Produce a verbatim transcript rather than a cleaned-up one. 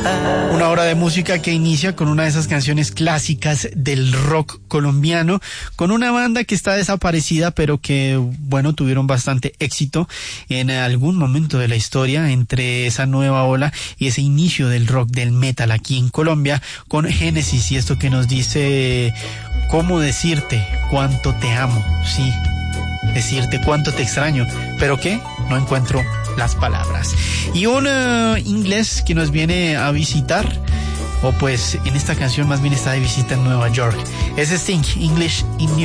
Una hora de música que inicia con una de esas canciones clásicas del rock colombiano, con una banda que está desaparecida, pero que, bueno, tuvieron bastante éxito en algún momento de la historia, entre esa nueva ola y ese inicio del rock, del metal aquí en Colombia, con Génesis y esto que nos dice cómo decirte cuánto te amo, sí, decirte cuánto te extraño, pero ¿qué? No encuentro las palabras. Y un uh, inglés que nos viene a visitar, o pues en esta canción más bien está de visita en Nueva York, es Sting, English in New